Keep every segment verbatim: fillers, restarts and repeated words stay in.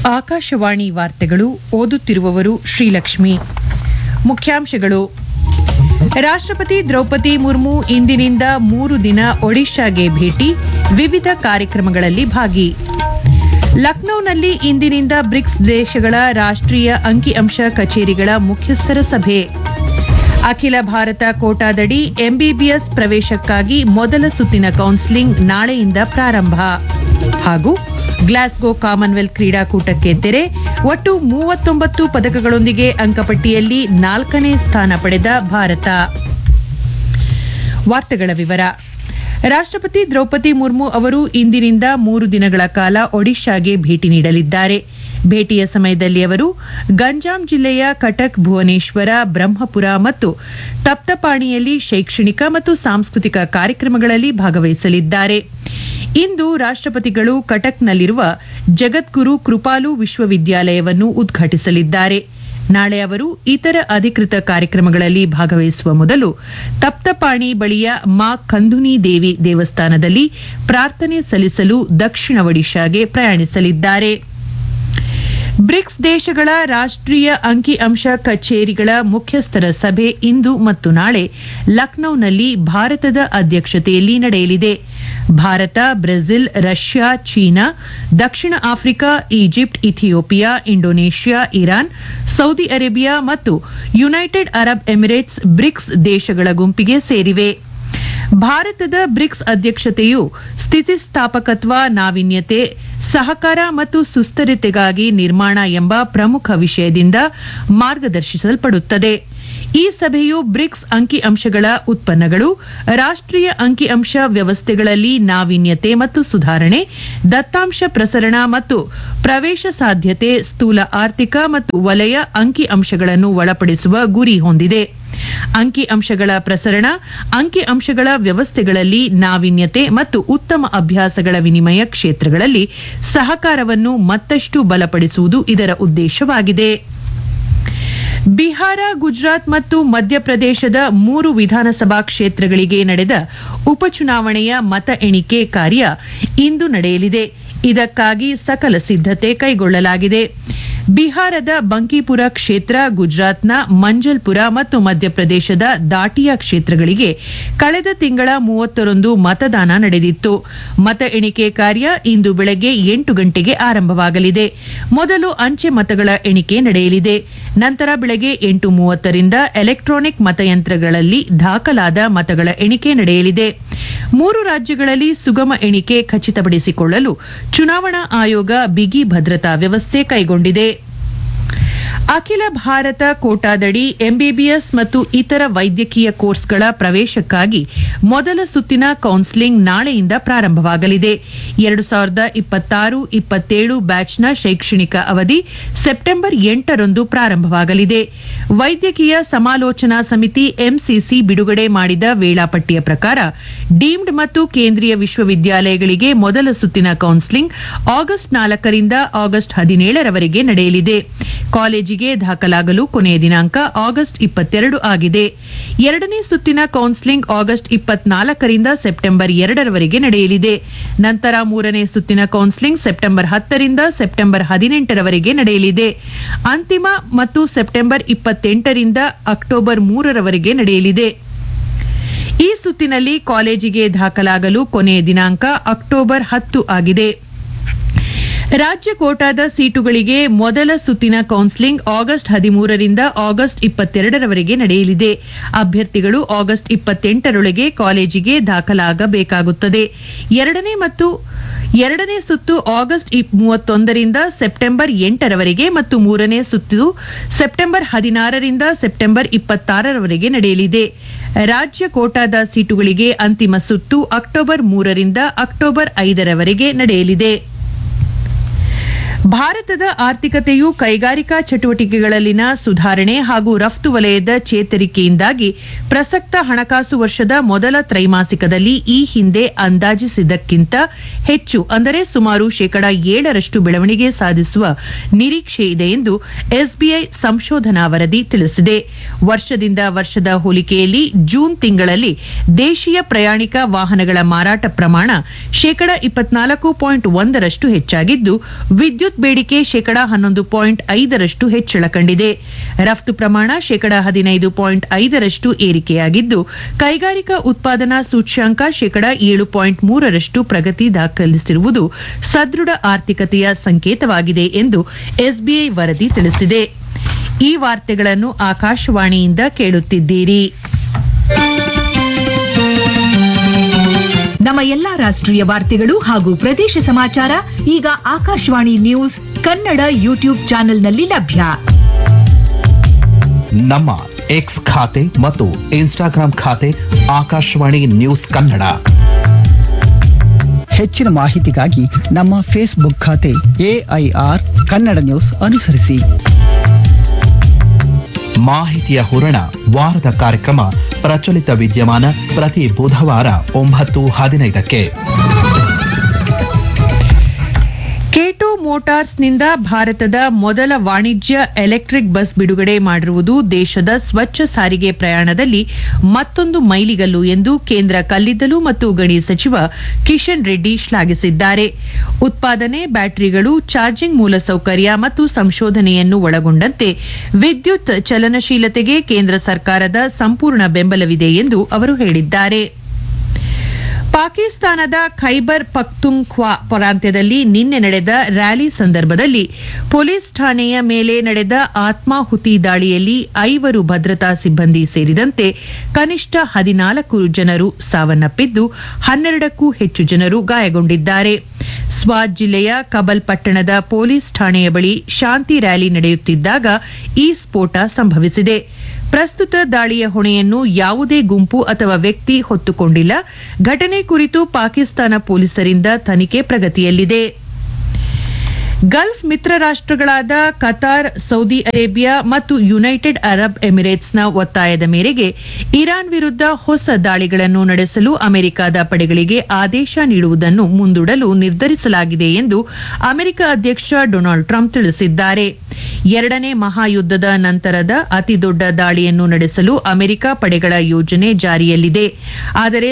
ಆಕಾಶವಾಣಿ ವಾರ್ತೆಗಳು ಓದುತ್ತಿರುವವರು ಶ್ರೀಲಕ್ಷ್ಮಿ. ಮುಖ್ಯಾಂಶಗಳು. ರಾಷ್ಟ್ರಪತಿ ದ್ರೌಪದಿ ಮುರ್ಮು ಇಂದಿನಿಂದ ಮೂರು ದಿನ ಒಡಿಶಾಗೆ ಭೇಟಿ, ವಿವಿಧ ಕಾರ್ಯಕ್ರಮಗಳಲ್ಲಿ ಭಾಗಿ. ಲಖನೌನಲ್ಲಿ ಇಂದಿನಿಂದ ಬ್ರಿಕ್ಸ್ ದೇಶಗಳ ರಾಷ್ಟ್ರೀಯ ಅಂಕಿಅಂಶ ಕಚೇರಿಗಳ ಮುಖ್ಯಸ್ಥರ ಸಭೆ. ಅಖಿಲ ಭಾರತ ಕೋಟಾದಡಿ ಎಂಬಿಬಿಎಸ್ ಪ್ರವೇಶಕ್ಕಾಗಿ ಮೊದಲ ಸುತ್ತಿನ ಕೌನ್ಸೆಲಿಂಗ್ ನಾಳೆಯಿಂದ ಪ್ರಾರಂಭ. ಹಾಗೂ ಗ್ಲಾಸ್ಗೋ ಕಾಮನ್ವೆಲ್ತ್ ಕ್ರೀಡಾಕೂಟಕ್ಕೆ ತೆರೆ, ಒಟ್ಟು ಮೂವತ್ತೊಂಬತ್ತು ಪದಕಗಳೊಂದಿಗೆ ಅಂಕಪಟ್ಟಿಯಲ್ಲಿ ನಾಲ್ಕನೇ ಸ್ಥಾನ ಪಡೆದ ಭಾರತ. ವಾರ್ತೆಗಳ ವಿವರ. ರಾಷ್ಟ್ರಪತಿ ದ್ರೌಪದಿ ಮುರ್ಮು ಅವರು ಇಂದಿನಿಂದ ಮೂರು ದಿನಗಳ ಕಾಲ ಒಡಿಶಾಗೆ ಭೇಟಿ ನೀಡಲಿದ್ದಾರೆ. ಭೇಟಿಯ ಸಮಯದಲ್ಲಿ ಅವರು ಗಂಜಾಂ ಜಿಲ್ಲೆಯ ಕಟಕ್, ಭುವನೇಶ್ವರ, ಬ್ರಹ್ಮಪುರ ಮತ್ತು ತಪ್ತಪಾಣಿಯಲ್ಲಿ ಶೈಕ್ಷಣಿಕ ಮತ್ತು ಸಾಂಸ್ಕೃತಿಕ ಕಾರ್ಯಕ್ರಮಗಳಲ್ಲಿ ಭಾಗವಹಿಸಲಿದ್ದಾರೆ. ಇಂದು ರಾಷ್ಟ್ರಪತಿಗಳು ಕಟಕ್ನಲ್ಲಿರುವ ಜಗದ್ಗುರು ಕೃಪಾಲು ವಿಶ್ವವಿದ್ಯಾಲಯವನ್ನು ಉದ್ಘಾಟಿಸಲಿದ್ದಾರೆ. ನಾಳೆ ಅವರು ಇತರ ಅಧಿಕೃತ ಕಾರ್ಯಕ್ರಮಗಳಲ್ಲಿ ಭಾಗವಹಿಸುವ ಮೊದಲು ತಪ್ತಪಾಣಿ ಬಳಿಯ ಮಾ ಕಂದುನಿ ದೇವಿ ದೇವಸ್ಥಾನದಲ್ಲಿ ಪ್ರಾರ್ಥನೆ ಸಲ್ಲಿಸಲು ದಕ್ಷಿಣ ಒಡಿಶಾಗೆ ಪ್ರಯಾಣಿಸಲಿದ್ದಾರೆ. ಬ್ರಿಕ್ಸ್ ದೇಶಗಳ ರಾಷ್ಟ್ರೀಯ ಅಂಕಿಅಂಶ ಕಚೇರಿಗಳ ಮುಖ್ಯಸ್ಥರ ಸಭೆ ಇಂದು ಮತ್ತು ನಾಳೆ ಲಖನೌನಲ್ಲಿ ಭಾರತದ ಅಧ್ಯಕ್ಷತೆಯಲ್ಲಿ ನಡೆಯಲಿದೆ. ಭಾರತ, ಬ್ರೆಜಿಲ್, ರಷ್ಯಾ, ಚೀನಾ, ದಕ್ಷಿಣ Africa, Egypt, Ethiopia, Indonesia, Iran, Saudi Arabia ಮತ್ತು ಯುನೈಟೆಡ್ ಅರಬ್ ಎಮಿರೇಟ್ಸ್ ಬ್ರಿಕ್ಸ್ ದೇಶಗಳ ಗುಂಪಿಗೆ ಸೇರಿವೆ. ಭಾರತದ ಬ್ರಿಕ್ಸ್ ಅಧ್ಯಕ್ಷತೆಯು ಸ್ಥಿತಿಸ್ಥಾಪಕತ್ವ, ನಾವೀನ್ಯತೆ, ಸಹಕಾರ ಮತ್ತು ಸುಸ್ಥಿರತೆಗಾಗಿ ನಿರ್ಮಾಣ ಎಂಬ ಪ್ರಮುಖ ವಿಷಯದಿಂದ ಮಾರ್ಗದರ್ಶಿಸಲ್ಪಡುತ್ತದೆ. ಈ ಸಭೆಯು ಬ್ರಿಕ್ಸ್ ಅಂಕಿಅಂಶಗಳ ಉತ್ಪನ್ನಗಳು, ರಾಷ್ಟ್ರೀಯ ಅಂಕಿಅಂಶ ವ್ಯವಸ್ಥೆಗಳಲ್ಲಿ ನಾವೀನ್ಯತೆ ಮತ್ತು ಸುಧಾರಣೆ, ದತ್ತಾಂಶ ಪ್ರಸರಣ ಮತ್ತು ಪ್ರವೇಶ ಸಾಧ್ಯತೆ, ಸ್ಥೂಲ ಆರ್ಥಿಕ ಮತ್ತು ವಲಯ ಅಂಕಿಅಂಶಗಳನ್ನು ಒಳಪಡಿಸುವ ಗುರಿ ಹೊಂದಿದೆ. ಅಂಕಿಅಂಶಗಳ ಪ್ರಸರಣ, ಅಂಕಿಅಂಶಗಳ ವ್ಯವಸ್ಥೆಗಳಲ್ಲಿ ನಾವೀನ್ಯತೆ ಮತ್ತು ಉತ್ತಮ ಅಭ್ಯಾಸಗಳ ವಿನಿಮಯ ಕ್ಷೇತ್ರಗಳಲ್ಲಿ ಸಹಕಾರವನ್ನು ಮತ್ತಷ್ಟು ಬಲಪಡಿಸುವುದು ಇದರ ಉದ್ದೇಶವಾಗಿದೆ. ಬಿಹಾರ, ಗುಜರಾತ್ ಮತ್ತು ಮಧ್ಯಪ್ರದೇಶದ ಮೂರು ವಿಧಾನಸಭಾ ಕ್ಷೇತ್ರಗಳಿಗೆ ನಡೆದ ಉಪಚುನಾವಣೆಯ ಮತ ಎಣಿಕೆ ಕಾರ್ಯ ಇಂದು ನಡೆಯಲಿದೆ. ಇದಕ್ಕಾಗಿ ಸಕಲ ಸಿದ್ದತೆ ಕೈಗೊಳ್ಳಲಾಗಿದೆ. ಬಿಹಾರದ ಬಂಕಿಪುರ ಕ್ಷೇತ್ರ, ಗುಜರಾತ್ನ ಮಂಜಲ್ಪುರ ಮತ್ತು ಮಧ್ಯಪ್ರದೇಶದ ದಾಟಿಯಾ ಕ್ಷೇತ್ರಗಳಿಗೆ ಕಳೆದ ತಿಂಗಳ ಮೂವತ್ತರಂದು ಮತದಾನ ನಡೆದಿತ್ತು. ಮತ ಎಣಿಕೆ ಕಾರ್ಯ ಇಂದು ಬೆಳಗ್ಗೆ ಎಂಟು ಗಂಟೆಗೆ ಆರಂಭವಾಗಲಿದೆ. ಮೊದಲು ಅಂಚೆ ಮತಗಳ ಎಣಿಕೆ ನಡೆಯಲಿದೆ. ನಂತರ ಬೆಳಗ್ಗೆ ಎಂಟು ಮೂವತ್ತರಿಂದ ಎಲೆಕ್ಟ್ರಾನಿಕ್ ಮತಯಂತ್ರಗಳಲ್ಲಿ ದಾಖಲಾದ ಮತಗಳ ಎಣಿಕೆ ನಡೆಯಲಿದೆ. ಮೂರು ರಾಜ್ಯಗಳಲ್ಲಿ ಸುಗಮ ಎಣಿಕೆ ಖಚಿತಪಡಿಸಿಕೊಳ್ಳಲು ಚುನಾವಣಾ ಆಯೋಗ ಬಿಗಿ ಭದ್ರತಾ ವ್ಯವಸ್ಥೆ ಕೈಗೊಂಡಿದೆ. ಅಖಿಲ ಭಾರತ ಕೋಟಾದಡಿ ಎಂಬಿಬಿಎಸ್ ಮತ್ತು ಇತರ ವೈದ್ಯಕೀಯ ಕೋರ್ಸ್ಗಳ ಪ್ರವೇಶಕ್ಕಾಗಿ ಮೊದಲ ಸುತ್ತಿನ ಕೌನ್ಸೆಲಿಂಗ್ ನಾಳೆಯಿಂದ ಪ್ರಾರಂಭವಾಗಲಿದೆ. ಎರಡು ಸಾವಿರದ ಇಪ್ಪತ್ತಾರು ಇಪ್ಪತ್ತೇಳು ಬ್ಯಾಚ್ನ ಶೈಕ್ಷಣಿಕ ಅವಧಿ ಸೆಪ್ಟೆಂಬರ್ ಎಂಟರಂದು ಪ್ರಾರಂಭವಾಗಲಿದೆ. ವೈದ್ಯಕೀಯ ಸಮಾಲೋಚನಾ ಸಮಿತಿ ಎಂಸಿಸಿ ಬಿಡುಗಡೆ ಮಾಡಿದ ವೇಳಾಪಟ್ಟಿಯ ಪ್ರಕಾರ ಡೀಮ್ಡ್ ಮತ್ತು ಕೇಂದ್ರೀಯ ವಿಶ್ವವಿದ್ಯಾಲಯಗಳಿಗೆ ಮೊದಲ ಸುತ್ತಿನ ಕೌನ್ಸೆಲಿಂಗ್ ಆಗಸ್ಟ್ ನಾಲ್ಕರಿಂದ ಆಗಸ್ಟ್ ಹದಿನೇಳರವರೆಗೆ ನಡೆಯಲಿದೆ. ಕಾಲೇಜಿಗೆ ದಾಖಲಾಗಲು ಕೊನೆಯ ದಿನಾಂಕ ಆಗಸ್ಟ್ ಇಪ್ಪತ್ತೆರಡು ಆಗಿದೆ. ಎರಡನೇ ಸುತ್ತಿನ ಕೌನ್ಸೆಲಿಂಗ್ ಆಗಸ್ಟ್ ಇಪ್ಪತ್ನಾಲ್ಕರಿಂದ ಸೆಪ್ಟೆಂಬರ್ ಎರಡರವರೆಗೆ ನಡೆಯಲಿದೆ. ನಂತರ ಮೂರನೇ ಸುತ್ತಿನ ಕೌನ್ಸೆಲಿಂಗ್ ಸೆಪ್ಟೆಂಬರ್ ಹತ್ತರಿಂದ ಸೆಪ್ಟೆಂಬರ್ ಹದಿನೆಂಟರವರೆಗೆ ನಡೆಯಲಿದೆ. ಅಂತಿಮ ಮತ್ತು ಸೆಪ್ಟೆಂಬರ್ ಇಪ್ಪತ್ತೆಂಟರಿಂದ ಅಕ್ಟೋಬರ್ ಮೂರರವರೆಗೆ ನಡೆಯಲಿದೆ. ಈ ಸುತ್ತಿನಲ್ಲಿ ಕಾಲೇಜಿಗೆ ದಾಖಲಾಗಲು ಕೊನೆಯ ದಿನಾಂಕ ಅಕ್ಟೋಬರ್ ಹತ್ತು ಆಗಿದೆ. ರಾಜ್ಯ ಕೋಟಾದ ಸೀಟುಗಳಿಗೆ ಮೊದಲ ಸುತ್ತಿನ ಕೌನ್ಸೆಲಿಂಗ್ ಆಗಸ್ಟ್ ಹದಿಮೂರರಿಂದ ಆಗಸ್ಟ್ ಇಪ್ಪತ್ತೆರಡರವರೆಗೆ ನಡೆಯಲಿದೆ. ಅಭ್ಯರ್ಥಿಗಳು ಆಗಸ್ಟ್ ಇಪ್ಪತ್ತೆಂಟರೊಳಗೆ ಕಾಲೇಜಿಗೆ ದಾಖಲಾಗಬೇಕಾಗುತ್ತದೆ. ಎರಡನೇ ಮತ್ತು ಎರಡನೇ ಸುತ್ತು ಆಗಸ್ಟ್ ಮೂವತ್ತೊಂದರಿಂದ ಸೆಪ್ಟೆಂಬರ್ ಎಂಟರವರೆಗೆ ಮತ್ತು ಮೂರನೇ ಸುತ್ತು ಸೆಪ್ಟೆಂಬರ್ ಹದಿನಾರರಿಂದ ಸೆಪ್ಟೆಂಬರ್ ಇಪ್ಪತ್ತಾರರವರೆಗೆ ನಡೆಯಲಿದೆ. ರಾಜ್ಯ ಕೋಟಾದ ಸೀಟುಗಳಿಗೆ ಅಂತಿಮ ಸುತ್ತು ಅಕ್ಟೋಬರ್ ಮೂರರಿಂದ ಅಕ್ಟೋಬರ್ ಐದರವರೆಗೆ ನಡೆಯಲಿದೆ. ಭಾರತದ ಆರ್ಥಿಕತೆಯು ಕೈಗಾರಿಕಾ ಚಟುವಟಿಕೆಗಳಲ್ಲಿನ ಸುಧಾರಣೆ ಹಾಗೂ ರಫ್ತು ವಲಯದ ಚೇತರಿಕೆಯಿಂದಾಗಿ ಪ್ರಸಕ್ತ ಹಣಕಾಸು ವರ್ಷದ ಮೊದಲ ತ್ರೈಮಾಸಿಕದಲ್ಲಿ ಈ ಹಿಂದೆ ಅಂದಾಜಿಸಿದ್ದಕ್ಕಿಂತ ಹೆಚ್ಚು ಅಂದರೆ ಸುಮಾರು ಶೇಕಡಾ ಏಳರಷ್ಟು ಬೆಳವಣಿಗೆ ಸಾಧಿಸುವ ನಿರೀಕ್ಷೆ ಇದೆ ಎಂದು ಎಸ್ಬಿಐ ಸಂಶೋಧನಾ ವರದಿ ತಿಳಿಸಿದೆ. ವರ್ಷದಿಂದ ವರ್ಷದ ಹೋಲಿಕೆಯಲ್ಲಿ ಜೂನ್ ತಿಂಗಳಲ್ಲಿ ದೇಶೀಯ ಪ್ರಯಾಣಿಕ ವಾಹನಗಳ ಮಾರಾಟ ಪ್ರಮಾಣ ಶೇಕಡಾ ಇಪ್ಪತ್ನಾಲ್ಕು ಪಾಯಿಂಟ್ ಒಂದರಷ್ಟು ಹೆಚ್ಚಾಗಿದ್ದು, ವಿದ್ಯುತ್ ವಿದ್ಯುತ್ ಬೇಡಿಕೆ ಶೇಕಡಾ ಹನ್ನೊಂದು ಪಾಯಿಂಟ್ ಐದರಷ್ಟು ಹೆಚ್ಚಳ ಕಂಡಿದೆ. ರಫ್ತು ಪ್ರಮಾಣ ಶೇಕಡಾ ಹದಿನೈದು ಪಾಯಿಂಟ್ ಐದರಷ್ಟು ಏರಿಕೆಯಾಗಿದ್ದು, ಕೈಗಾರಿಕಾ ಉತ್ಪಾದನಾ ಸೂಚ್ಯಂಕ ಶೇಕಡಾ ಏಳು ಪಾಯಿಂಟ್ ಮೂರರಷ್ಟು ಪ್ರಗತಿ ದಾಖಲಿಸಿರುವುದು ಸದೃಢ ಆರ್ಥಿಕತೆಯ ಸಂಕೇತವಾಗಿದೆ ಎಂದು ಎಸ್ಬಿಐ ವರದಿ ತಿಳಿಸಿದೆ. ಈ ವಾರ್ತೆಗಳನ್ನು ಆಕಾಶವಾಣಿಯಿಂದ ಕೇಳುತ್ತಿದ್ದೀರಿ. ನಮ್ಮ ಎಲ್ಲಾ ರಾಷ್ಟ್ರೀಯ ವಾರ್ತೆಗಳು ಹಾಗೂ ಪ್ರದೇಶ ಸಮಾಚಾರ ಈಗ ಆಕಾಶವಾಣಿ ನ್ಯೂಸ್ ಕನ್ನಡ ಯೂಟ್ಯೂಬ್ ಚಾನೆಲ್ನಲ್ಲಿ ಲಭ್ಯ. ನಮ್ಮ ಎಕ್ಸ್ ಖಾತೆ ಮತ್ತು ಇನ್ಸ್ಟಾಗ್ರಾಂ ಖಾತೆ ಆಕಾಶವಾಣಿ ನ್ಯೂಸ್ ಕನ್ನಡ. ಹೆಚ್ಚಿನ ಮಾಹಿತಿಗಾಗಿ ನಮ್ಮ ಫೇಸ್ಬುಕ್ ಖಾತೆ ಎಐಆರ್ ಕನ್ನಡ ನ್ಯೂಸ್ ಅನುಸರಿಸಿ. ಮಾಹಿತಿಯ ಹೂರಣ ವಾರದ ಕಾರ್ಯಕ್ರಮ ಪ್ರಚಲಿತ ವಿದ್ಯಮಾನ ಪ್ರತಿ ಬುಧವಾರ ಒಂಬತ್ತು ಹದಿನೈದಕ್ಕೆ. ಕೇಟೋ ಮೋಟಾರ್ಸ್ನಿಂದ ಭಾರತದ ಮೊದಲ ವಾಣಿಜ್ಯ ಎಲೆಕ್ಟ್ರಿಕ್ ಬಸ್ ಬಿಡುಗಡೆ ಮಾಡಿರುವುದು ದೇಶದ ಸ್ವಚ್ಛ ಸಾರಿಗೆ ಪ್ರಯಾಣದಲ್ಲಿ ಮತ್ತೊಂದು ಮೈಲಿಗಲ್ಲು ಎಂದು ಕೇಂದ್ರ ಕಲ್ಲಿದ್ದಲು ಮತ್ತು ಗಣಿ ಸಚಿವ ಕಿಶನ್ ರೆಡ್ಡಿ ಶ್ಲಾಘಿಸಿದ್ದಾರೆ. ಉತ್ಪಾದನೆ, ಬ್ಯಾಟರಿಗಳು, ಚಾರ್ಜಿಂಗ್ ಮೂಲಸೌಕರ್ಯ ಮತ್ತು ಸಂಶೋಧನೆಯನ್ನು ಒಳಗೊಂಡಂತೆ ವಿದ್ಯುತ್ ಚಲನಶೀಲತೆಗೆ ಕೇಂದ್ರ ಸರ್ಕಾರದ ಸಂಪೂರ್ಣ ಬೆಂಬಲವಿದೆ ಎಂದು ಅವರು ಹೇಳಿದ್ದಾರೆ. ಪಾಕಿಸ್ತಾನದ ಖೈಬರ್ ಪಖ್ತೂನ್ಖ್ವಾ ಪ್ರಾಂತ್ಯದಲ್ಲಿ ನಿನ್ನೆ ನಡೆದ ರ್ಯಾಲಿ ಸಂದರ್ಭದಲ್ಲಿ ಪೊಲೀಸ್ ಠಾಣೆಯ ಮೇಲೆ ನಡೆದ ಆತ್ಮಾಹುತಿ ದಾಳಿಯಲ್ಲಿ ಐವರು ಭದ್ರತಾ ಸಿಬ್ಬಂದಿ ಸೇರಿದಂತೆ ಕನಿಷ್ಠ ಹದಿನಾಲ್ಕು ಜನರು ಸಾವನ್ನಪ್ಪಿದ್ದು, ಹನ್ನೆರಡಕ್ಕೂ ಹೆಚ್ಚು ಜನರು ಗಾಯಗೊಂಡಿದ್ದಾರೆ. ಸ್ವಾತ್ ಜಿಲ್ಲೆಯ ಕಬಲ್ ಪಟ್ಟಣದ ಪೊಲೀಸ್ ಠಾಣೆಯ ಬಳಿ ಶಾಂತಿ ರ್ಯಾಲಿ ನಡೆಯುತ್ತಿದ್ದಾಗ ಈ ಸ್ಫೋಟ ಸಂಭವಿಸಿದೆ. ಪ್ರಸ್ತುತ ದಾಳಿಯ ಹೊಣೆಯನ್ನು ಯಾವುದೇ ಗುಂಪು ಅಥವಾ ವ್ಯಕ್ತಿ ಹೊತ್ತುಕೊಂಡಿಲ್ಲ. ಘಟನೆ ಕುರಿತು ಪಾಕಿಸ್ತಾನ ಪೊಲೀಸರಿಂದ ತನಿಖೆ ಪ್ರಗತಿಯಲ್ಲಿದೆ. ಗಲ್ಫ್ ಮಿತ್ರ ರಾಷ್ಟ್ರಗಳಾದ ಕತಾರ್, ಸೌದಿ ಅರೇಬಿಯಾ ಮತ್ತು ಯುನೈಟೆಡ್ ಅರಬ್ ಎಮಿರೇಟ್ಸ್ನ ಒತ್ತಾಯದ ಮೇರೆಗೆ ಇರಾನ್ ವಿರುದ್ಧ ಹೊಸ ದಾಳಿಗಳನ್ನು ನಡೆಸಲು ಅಮೆರಿಕದ ಪಡೆಗಳಿಗೆ ಆದೇಶ ನೀಡುವುದನ್ನು ಮುಂದೂಡಲು ನಿರ್ಧರಿಸಲಾಗಿದೆ ಎಂದು ಅಮೆರಿಕ ಅಧ್ಯಕ್ಷ ಡೊನಾಲ್ಡ್ ಟ್ರಂಪ್ ತಿಳಿಸಿದ್ದಾರೆ. ಎರಡನೇ ಮಹಾಯುದ್ಧದ ನಂತರದ ಅತಿದೊಡ್ಡ ದಾಳಿಯನ್ನು ನಡೆಸಲು ಅಮೆರಿಕ ಪಡೆಗಳ ಯೋಜನೆ ಜಾರಿಯಲ್ಲಿದೆ. ಆದರೆ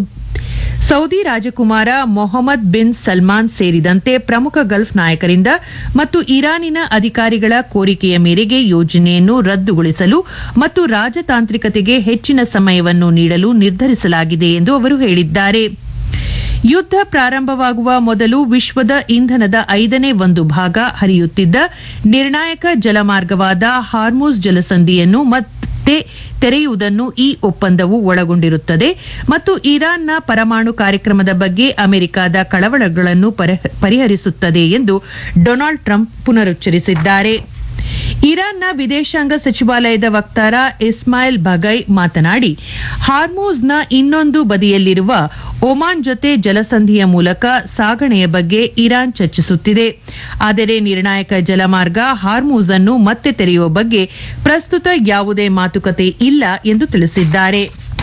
ಸೌದಿ ರಾಜಕುಮಾರ ಮೊಹಮ್ಮದ್ ಬಿನ್ ಸಲ್ಮಾನ್ ಸೇರಿದಂತೆ ಪ್ರಮುಖ ಗಲ್ಫ್ ನಾಯಕರಿಂದ ಮತ್ತು ಇರಾನಿನ ಅಧಿಕಾರಿಗಳ ಕೋರಿಕೆಯ ಮೇರೆಗೆ ಯೋಜನೆಯನ್ನು ರದ್ದುಗೊಳಿಸಲು ಮತ್ತು ರಾಜತಾಂತ್ರಿಕತೆಗೆ ಹೆಚ್ಚಿನ ಸಮಯವನ್ನು ನೀಡಲು ನಿರ್ಧರಿಸಲಾಗಿದೆ ಎಂದು ಅವರು ಹೇಳಿದ್ದಾರೆ. ಯುದ್ಧ ಪ್ರಾರಂಭವಾಗುವ ಮೊದಲು ವಿಶ್ವದ ಇಂಧನದ ಐದನೇ ಒಂದು ಭಾಗ ಹರಿಯುತ್ತಿದ್ದ ನಿರ್ಣಾಯಕ ಜಲಮಾರ್ಗವಾದ ಹಾರ್ಮುಜ್ ಜಲಸಂಧಿಯನ್ನು ಮತ್ತೆ ತೆರೆಯುವುದನ್ನು ಈ ಒಪ್ಪಂದವು ಒಳಗೊಂಡಿರುತ್ತದೆ ಮತ್ತು ಇರಾನ್ನ ಪರಮಾಣು ಕಾರ್ಯಕ್ರಮದ ಬಗ್ಗೆ ಅಮೆರಿಕದ ಕಳವಳಗಳನ್ನು ಪರಿಹರಿಸುತ್ತದೆ ಎಂದು ಡೊನಾಲ್ಡ್ ಟ್ರಂಪ್ ಪುನರುಚ್ಚರಿಸಿದ್ದಾರೆ. ಇರಾನ್ನ ವಿದೇಶಾಂಗ ಸಚಿವಾಲಯದ ವಕ್ತಾರ ಇಸ್ಮಾಯಿಲ್ ಬಗೈ ಮಾತನಾಡಿ, ಹಾರ್ಮುಜ್ನ ಇನ್ನೊಂದು ಬದಿಯಲ್ಲಿರುವ ಒಮಾನ್ ಜೊತೆ ಜಲಸಂಧಿಯ ಮೂಲಕ ಸಾಗಣೆಯ ಬಗ್ಗೆ ಇರಾನ್ ಚರ್ಚಿಸುತ್ತಿದೆ. ಆದರೆ ನಿರ್ಣಾಯಕ ಜಲಮಾರ್ಗ ಹಾರ್ಮುಜ್ ಅನ್ನು ಮತ್ತೆ ತೆರೆಯುವ ಬಗ್ಗೆ ಪ್ರಸ್ತುತ ಯಾವುದೇ ಮಾತುಕತೆ ಇಲ್ಲ ಎಂದು ತಿಳಿಸಿದ್ದಾರೆ.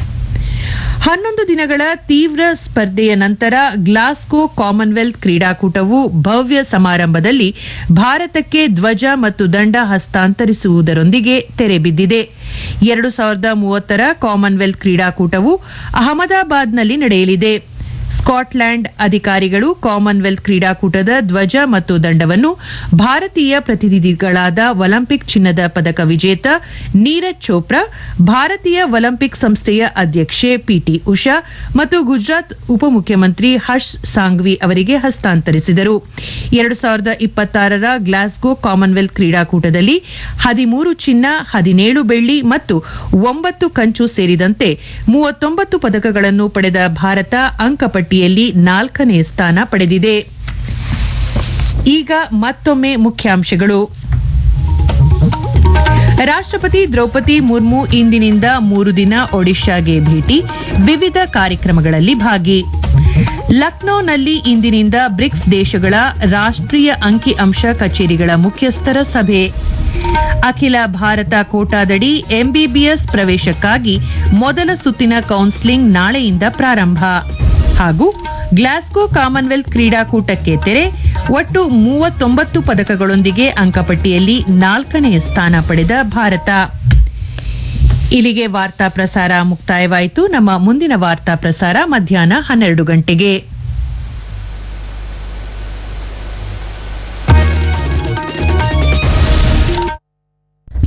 ಹನ್ನೊಂದು ದಿನಗಳ ತೀವ್ರ ಸ್ಪರ್ಧೆಯ ನಂತರ ಗ್ಲಾಸ್ಗೋ ಕಾಮನ್ವೆಲ್ತ್ ಕ್ರೀಡಾಕೂಟವು ಭವ್ಯ ಸಮಾರಂಭದಲ್ಲಿ ಭಾರತಕ್ಕೆ ಧ್ವಜ ಮತ್ತು ದಂಡ ಹಸ್ತಾಂತರಿಸುವುದರೊಂದಿಗೆ ತೆರೆಬಿದ್ದಿದೆ. ಎರಡು ಸಾವಿರದ ಮೂವತ್ತರ ಕಾಮನ್ವೆಲ್ತ್ ಕ್ರೀಡಾಕೂಟವು ಅಹಮದಾಬಾದ್ನಲ್ಲಿ ನಡೆಯಲಿದೆ. ಸ್ಕಾಟ್ಲ್ಯಾಂಡ್ ಅಧಿಕಾರಿಗಳು ಕಾಮನ್ವೆಲ್ತ್ ಕ್ರೀಡಾಕೂಟದ ಧ್ವಜ ಮತ್ತು ದಂಡವನ್ನು ಭಾರತೀಯ ಪ್ರತಿನಿಧಿಗಳಾದ ಒಲಿಂಪಿಕ್ ಚಿನ್ನದ ಪದಕ ವಿಜೇತ ನೀರಜ್ ಚೋಪ್ರಾ, ಭಾರತೀಯ ಒಲಿಂಪಿಕ್ ಸಂಸ್ಥೆಯ ಅಧ್ಯಕ್ಷೆ ಪಿಟಿ ಉಷಾ ಮತ್ತು ಗುಜರಾತ್ ಉಪಮುಖ್ಯಮಂತ್ರಿ ಹರ್ಷ್ ಸಾಂಘ್ವಿ ಅವರಿಗೆ ಹಸ್ತಾಂತರಿಸಿದರು. ಎರಡು ಸಾವಿರದ ಇಪ್ಪತ್ತಾರರ ಗ್ಲಾಸ್ಗೋ ಕಾಮನ್ವೆಲ್ತ್ ಕ್ರೀಡಾಕೂಟದಲ್ಲಿ ಹದಿಮೂರು ಚಿನ್ನ, ಹದಿನೇಳು ಬೆಳ್ಳಿ ಮತ್ತು ಒಂಬತ್ತು ಕಂಚು ಸೇರಿದಂತೆ ಮೂವತ್ತೊಂಬತ್ತು ಪದಕಗಳನ್ನು ಪಡೆದ ಭಾರತ ಅಂಕಪಟ್ಟಿ ನಾಲ್ಕನೇ ಸ್ಥಾನ ಪಡೆದಿದೆ. ಈಗ ಮತ್ತೊಮ್ಮೆ ಮುಖ್ಯಾಂಶಗಳು. ರಾಷ್ಟ್ರಪತಿ ದ್ರೌಪದಿ ಮುರ್ಮು ಇಂದಿನಿಂದ ಮೂರು ದಿನ ಒಡಿಶಾಗೆ ಭೇಟಿ, ವಿವಿಧ ಕಾರ್ಯಕ್ರಮಗಳಲ್ಲಿ ಭಾಗಿ. ಲಕ್ನೋನಲ್ಲಿ ಇಂದಿನಿಂದ ಬ್ರಿಕ್ಸ್ ದೇಶಗಳ ರಾಷ್ಟ್ರೀಯ ಅಂಕಿ ಅಂಶ ಕಚೇರಿಗಳ ಮುಖ್ಯಸ್ಥರ ಸಭೆ. ಅಖಿಲ ಭಾರತ ಕೋಟಾದಡಿ ಎಂಬಿಬಿಎಸ್ ಪ್ರವೇಶಕ್ಕಾಗಿ ಮೊದಲ ಸುತ್ತಿನ ಕೌನ್ಸೆಲಿಂಗ್ ನಾಳೆಯಿಂದ ಪ್ರಾರಂಭ. ಹಾಗೂ ಗ್ಲಾಸ್ಗೋ ಕಾಮನ್ವೆಲ್ತ್ ಕ್ರೀಡಾಕೂಟಕ್ಕೆ ತೆರೆ, ಒಟ್ಟು ಮೂವತ್ತೊಂಬತ್ತು ಪದಕಗಳೊಂದಿಗೆ ಅಂಕಪಟ್ಟಿಯಲ್ಲಿ ನಾಲ್ಕನೇ ಸ್ಥಾನ ಪಡೆದ ಭಾರತ. ಇಲ್ಲಿಗೆ ವಾರ್ತಾ ಪ್ರಸಾರ ಮುಕ್ತಾಯವಾಯಿತು. ನಮ್ಮ ಮುಂದಿನ ವಾರ್ತಾ ಪ್ರಸಾರ ಮಧ್ಯಾಹ್ನ ಹನ್ನೆರಡು ಗಂಟೆಗೆ.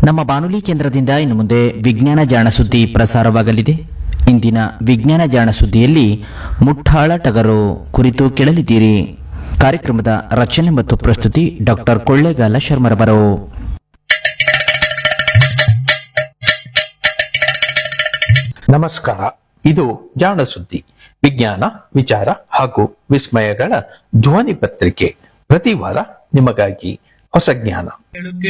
ನಮ್ಮ ಬಾನುಲಿ ಕೇಂದ್ರದಿಂದ ಇನ್ನು ಮುಂದೆ ವಿಜ್ಞಾನ ಜಾಣ ಸುದ್ದಿ ಪ್ರಸಾರವಾಗಲಿದೆ. ಇಂದಿನ ವಿಜ್ಞಾನ ಜಾಣ ಸುದ್ದಿಯಲ್ಲಿ ಮುಟ್ಟಾಳ ಟಗರು ಕುರಿತು ಕೇಳಲಿದ್ದೀರಿ. ಕಾರ್ಯಕ್ರಮದ ರಚನೆ ಮತ್ತು ಪ್ರಸ್ತುತಿ ಡಾಕ್ಟರ್ ಕೊಳ್ಳೇಗಾಲ ಶರ್ಮರವರು. ನಮಸ್ಕಾರ. ಇದು ಜಾಣ ಸುದ್ದಿ, ವಿಜ್ಞಾನ, ವಿಚಾರ ಹಾಗೂ ವಿಸ್ಮಯಗಳ ಧ್ವನಿ ಪತ್ರಿಕೆ. ಪ್ರತಿ ವಾರ ನಿಮಗಾಗಿ ಹೊಸ ಜ್ಞಾನ.